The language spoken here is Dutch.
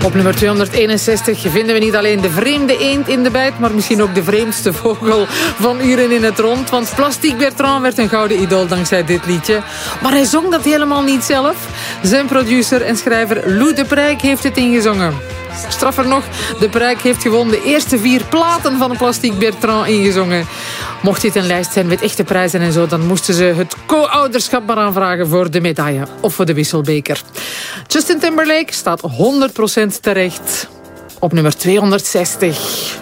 Op nummer 261 vinden we niet alleen de vreemde eend in de bijt, maar misschien ook de vreemdste vogel van Uren in het Rond. Want Plastic Bertrand werd een gouden idool dankzij dit liedje. Maar hij zong dat helemaal niet zelf. Zijn producer en schrijver Lou de Prijk heeft het ingezongen. Straffer nog, de Prijk heeft gewoon de eerste 4 platen van Plastic Bertrand ingezongen. Mocht dit een lijst zijn met echte prijzen en zo, dan moesten ze het co-ouderschap maar aanvragen voor de medaille of voor de wisselbeker. Justin Timberlake staat 100% terecht op nummer 260.